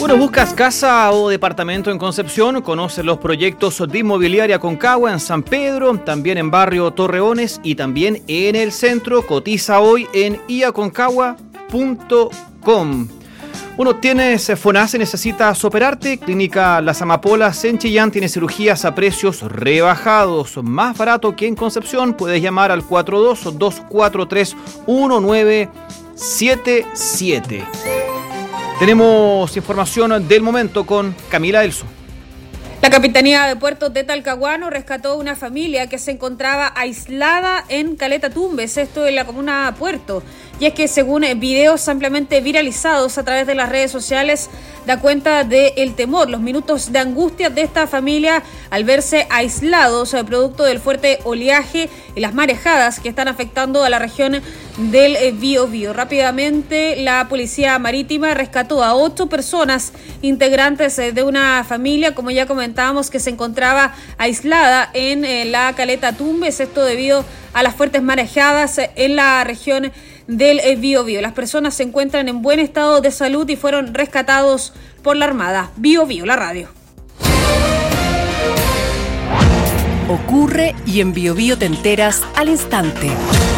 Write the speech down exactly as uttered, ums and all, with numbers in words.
Bueno, ¿buscas casa o departamento en Concepción? Conoce los proyectos de Inmobiliaria Concagua en San Pedro, también en Barrio Torreones y también en el centro. Cotiza hoy en i a concagua punto com. Bueno, tienes FONASA y necesitas operarte. Clínica Las Amapolas en Chillán tiene cirugías a precios rebajados, más barato que en Concepción. Puedes llamar al cuatro dos dos cuatro tres uno nueve siete siete. Tenemos información del momento con Camila Elso. La Capitanía de Puertos de Talcahuano rescató una familia que se encontraba aislada en Caleta Tumbes, esto en la comuna Puerto. Y es que según videos ampliamente viralizados a través de las redes sociales, da cuenta del temor, los minutos de angustia de esta familia al verse aislados producto del fuerte oleaje y las marejadas que están afectando a la región del Biobío. Rápidamente la Policía Marítima rescató a ocho personas integrantes de una familia, como ya comentábamos, que se encontraba aislada en la Caleta Tumbes, esto debido a las fuertes marejadas en la región del Biobío. Las personas se encuentran en buen estado de salud y fueron rescatados por la Armada. Biobío, la radio. Ocurre y en Biobío te enteras al instante.